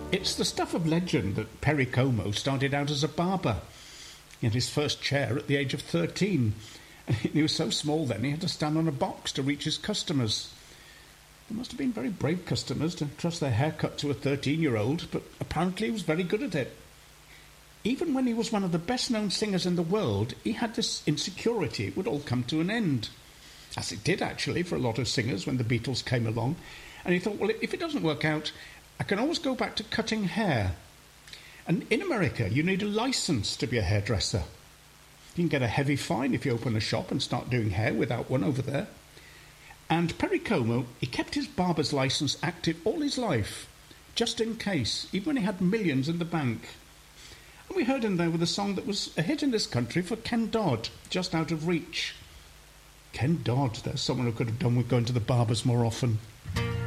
It's the stuff of legend that Perry Como started out as a barber. He had his first chair at the age of 13. And he was so small then he had to stand on a box to reach his customers. There must have been very brave customers to trust their haircut to a 13-year-old, but apparently he was very good at it. Even when he was one of the best-known singers in the world, he had this insecurity it would all come to an end. As it did, actually, for a lot of singers when the Beatles came along. And he thought, well, if it doesn't work out, I can always go back to cutting hair. And in America, you need a license to be a hairdresser. You can get a heavy fine if you open a shop and start doing hair without one over there. And Perry Como, he kept his barber's license active all his life, just in case, even when he had millions in the bank. And we heard him there with a song that was a hit in this country for Ken Dodd, Just Out of Reach. Ken Dodd, there's someone who could have done with going to the barbers more often.